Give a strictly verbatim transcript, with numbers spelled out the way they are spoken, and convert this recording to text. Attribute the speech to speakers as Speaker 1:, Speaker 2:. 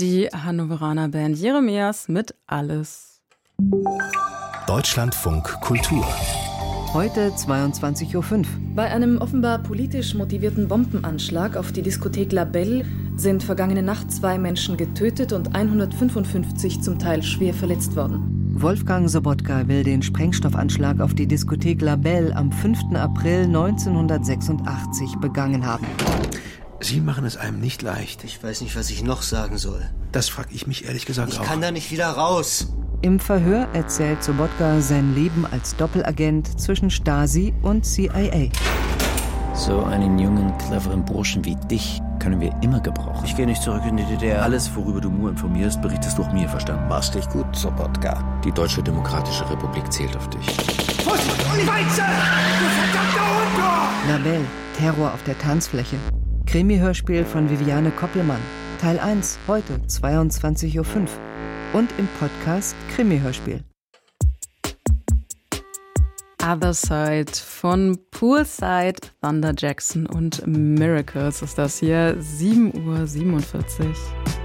Speaker 1: Die Hannoveraner Band Jeremias mit Alles.
Speaker 2: Deutschlandfunk Kultur.
Speaker 3: Heute zweiundzwanzig Uhr fünf.
Speaker 4: Bei einem offenbar politisch motivierten Bombenanschlag auf die Diskothek La Belle sind vergangene Nacht zwei Menschen getötet und hundertfünfundfünfzig zum Teil schwer verletzt worden.
Speaker 3: Wolfgang Sobotka will den Sprengstoffanschlag auf die Diskothek La Belle am fünften April neunzehnhundertsechsundachtzig begangen haben.
Speaker 5: Sie machen es einem nicht leicht.
Speaker 6: Ich weiß nicht, was ich noch sagen soll.
Speaker 5: Das frage ich mich ehrlich gesagt
Speaker 6: ich
Speaker 5: auch.
Speaker 6: Ich kann da nicht wieder raus.
Speaker 3: Im Verhör erzählt Sobotka sein Leben als Doppelagent zwischen Stasi und C I A.
Speaker 7: So einen jungen, cleveren Burschen wie dich können wir immer gebrauchen.
Speaker 6: Ich gehe nicht zurück in die D D R.
Speaker 5: Alles, worüber du nur informierst, berichtest du auch mir, verstanden?
Speaker 7: Machst dich gut, Sobotka.
Speaker 5: Die Deutsche Demokratische Republik zählt auf dich.
Speaker 6: Fuß und die Weize! Du verdammter Hund!
Speaker 3: La Belle, Terror auf der Tanzfläche. Krimi-Hörspiel von Viviane Koppelmann. Teil eins, heute zweiundzwanzig Uhr fünf. Und im Podcast Krimi-Hörspiel.
Speaker 1: Other Side von Poolside, Thunder Jackson und Miracles ist das hier. sieben Uhr siebenundvierzig.